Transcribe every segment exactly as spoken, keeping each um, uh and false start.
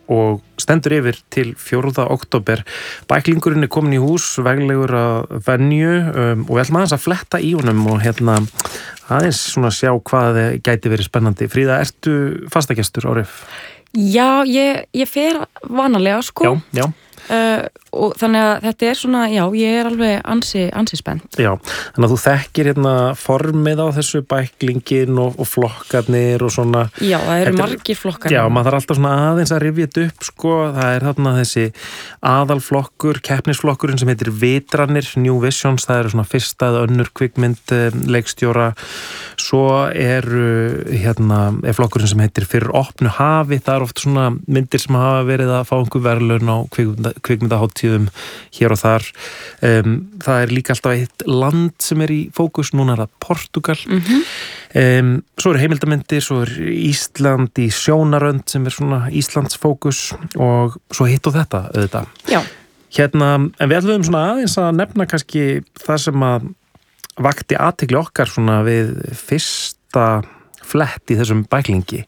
og stendur yfir til fjórða október. Bæklingurinn er komin í hús, veglegur að venju um, og við ætlum aðeins að fletta í honum og hérna aðeins svona sjá hvað gæti verið spennandi. Fríða, ertu fastagestur á R I F? Já, ég, ég fer vanalega, sko. Já, já. Uh, og þannig að þetta er svona, já, ég er alveg ansi, ansi spennt. Já, þannig að þú þekkir hérna formið á þessu bæklingin og, og flokkarnir og svona. Já, það eru þetta, margir flokkar. Já, maður þarf alltaf svona aðeins að rifja þetta upp, sko. Það er þarna þessi aðalflokkur, keppnisflokkurinn sem heitir Vitranir, New Visions, það eru svona fyrsta eða önnur kvikmynd leikstjóra. Svo eru hérna, er flokkurinn sem heitir Fyrir opnu hafi, það er oft svona myndir sem hafa verið að fá einhver verðlaun á kvikmynda kvikmyndaháttíðum hér og þar. Um, það er líka alltaf eitt land sem er í fókus, núna er það Portugal. Mm-hmm. Um, svo eru heimildamindir, svo er Ísland í sjónarönd sem er svona Íslands fókus og svo hitt og þetta auðvitað. Já. Hérna, en við ætlum svona aðeins að nefna kannski það sem að vakti athygli okkar svona við fyrsta flett í þessum bæklingi.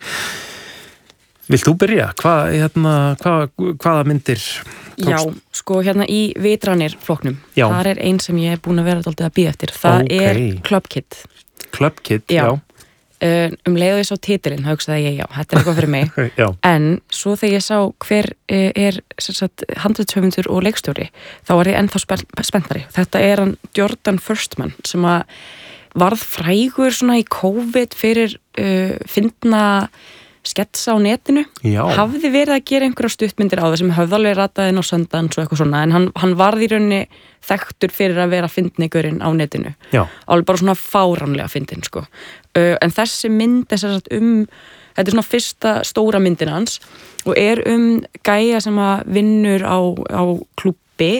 Vilt þú byrja? Hvað, hérna, hvað, hvaða myndir tókst? Já, sko hérna í Vitranir flokknum. Já. Það er ein sem ég er búin að vera dálítið að bíða eftir. Það Ókei. er Club Kid. Club Kid, Já. já. Uh, um leið og ég sá titilinn, þá hugsaði ég, já, þetta er eitthvað fyrir mig. Já. En svo þegar ég sá hver uh, er handritshöfundur og leikstjóri, þá var ég ennþá spen- spenntari. Þetta er hann Jordan Firstman sem að varð frægur svona í COVID fyrir uh, fyndna sketsa á netinu. Já. Hafði verið að gera einhverja stuttmyndir á það sem höfði alveg rataði inn á Sundance og eitthvað svona, en hann, hann varð í rauninni þekktur fyrir að vera fyndnigurinn á netinu. Já. Alveg bara svona fáránlega fyndin, sko. Uh, en þessi mynd er sem sagt um, þetta er svona fyrsta stóra myndin hans og er um gæja sem að vinnur á, á klúbbi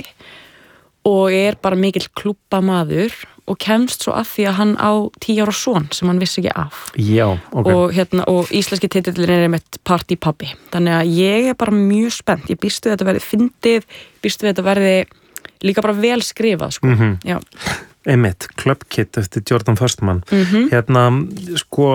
og er bara mikill klúbbamaður og kemst svo að því að hann á tíu ára son sem hann vissi ekki af. Já, ok. Og, hérna, og íslenski titillin er með Party Pabbi. Þannig að ég er bara mjög spennt. Ég býst við að þetta verði fyndið, býst við að þetta verði líka bara vel skrifað, sko. Mhm. Já. Einmitt, Club Kid eftir Jordan Firstman. Mhm. Hérna, sko,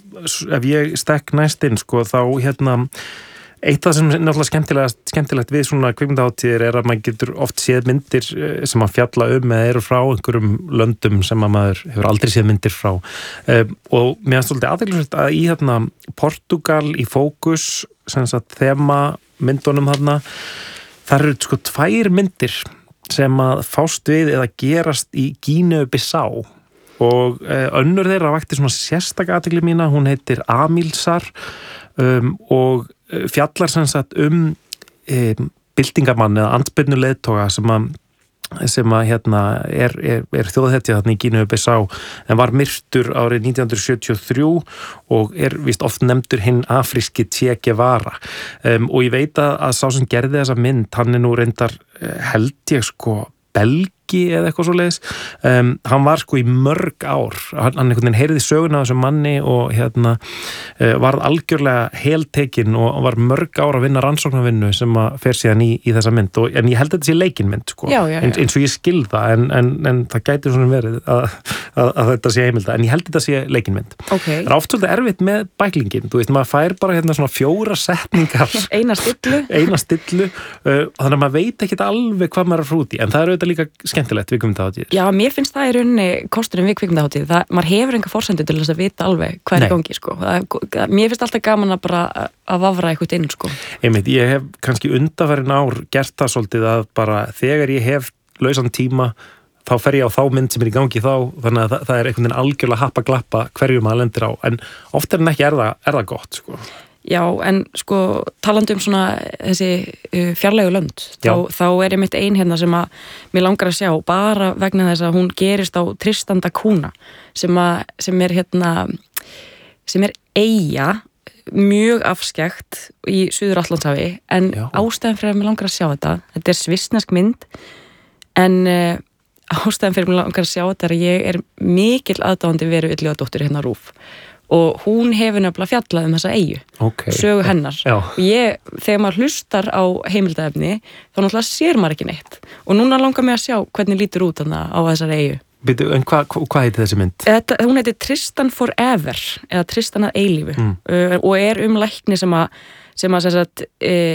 ef ég stekk næst inn, sko, þá hérna eitt af það sem er náttúrulega skemmtilegt, skemmtilegt við svona kvikmyndahátíðir er að maður getur oft séð myndir sem að fjalla um eða eru frá einhverjum löndum sem að maður hefur aldrei séð myndir frá. Um, og mér finnst svolítið athyglisvert að í hérna Portugal í fókus, sem sagt þema myndunum þarna, þar eru sko tvær myndir sem að fást við eða gerast í Gíneu-Bissá og uh, önnur þeirra vakti svona sérstaka athygli mína, hún heitir Amilsar um, og fjallar sem sagt um e, byltingamann eða andspyrnuleiðtoga sem að sem að hérna er, er, er þjóðhetja þarna í Gíneu-Bissá en var myrtur árið nítján hundruð sjötíu og þrjú og er víst oft nefndur hinn afríski Che Guevara um, og ég veit að, að sá sem gerði þessa mynd, hann er nú reyndar held ég sko belgi eða eitthvað svoleiðis. Um, hann var sko í mörg ár, hann, hann einhvern veginn heyrði söguna af þessum manni og hérna uh, varð algjörlega heltekinn og var mörg ár að vinna rannsóknarvinnu sem að fer síðan í, í þessa mynd og, en ég held að þetta sé leikinmynd sko, já, já, já. Eins, eins og ég skil það en, en, en það gæti svona verið að, að, að þetta sé heimilda, en ég held að þetta sé leikinmynd. Okay. Það er oft svolítið erfitt með bæklingin, þú veist, maður fær bara hérna svona fjóra setningar eina stillu, eina stillu uh, þannig að maður veit ekkit alveg hvað maður er frúti, en það er auðvitað líka skemmtilegt við kvikmyndahátíðir. Já, mér finnst það í rauninni kosturinn við kvikmyndahátíð. Það, maður hefur enga forsendu til þess að vita alveg hvað er í gangi, sko. Það, mér finnst alltaf gaman að bara að vafra eitthvað inn, sko. Einmitt, ég hef kannski undanfarin ár gert það svolítið að bara þegar ég hef lausan tíma, þá fer ég á þá mynd sem er í gangi þá, þannig að það, það er einhvern veginn algjörlega happa glappa hverju maður lendir á, en oft er en ekki er það, er það gott, sko. Já, en sko talandi um svona þessi uh, fjarlægu lönd, þá, þá er ég mitt ein hérna sem að mér langar að sjá bara vegna þess að hún gerist á Tristan da Cunha sem, að, sem er hérna sem er eyja mjög afskekt í Suður-Atlantshafi en Já. Ástæðan fyrir að mér langar að sjá þetta þetta er svissnesk mynd en uh, ástæðan fyrir að mér langar að sjá þetta er að ég er mikil aðdáandi Veru Illugadóttur hérna á RÚV og hún hefur nefnilega fjallað um þessa eyju okay. sögu hennar Já. og ég, þegar maður hlustar á heimildaefni þá náttúrulega sér maður ekki neitt og núna langar mig að sjá hvernig lítur út þarna á þessari eyju. Bíddu, en hvað hva, hva heitir þessi mynd? Þetta, hún heitir Tristan Forever eða Tristan að eilífu mm. uh, og er um lækni sem að sem að sem sagt, uh,